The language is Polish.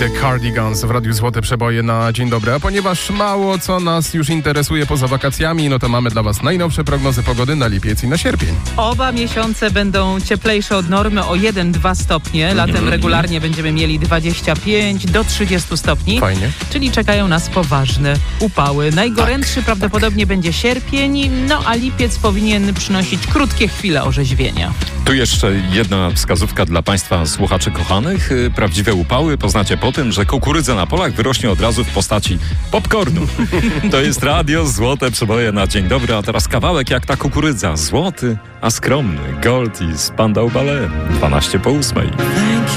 The Cardigans w Radiu Złote Przeboje na dzień dobry. A ponieważ mało co nas już interesuje poza wakacjami, no to mamy dla Was najnowsze prognozy pogody na lipiec i na sierpień. Oba miesiące będą cieplejsze od normy o 1-2 stopnie. Latem regularnie będziemy mieli 25 do 30 stopni. Fajnie. Czyli czekają nas poważne upały. Najgorętszy prawdopodobnie będzie sierpień, no a lipiec powinien przynosić krótkie chwile orzeźwienia. Tu jeszcze jedna wskazówka dla Państwa słuchaczy kochanych. Prawdziwe upały poznacie po tym, że kukurydza na polach wyrośnie od razu w postaci popcornu. To jest Radio Złote Przeboje na dzień dobry, a teraz kawałek jak ta kukurydza. Złoty, a skromny. Gold i Spandau Ballet. 12 po 8.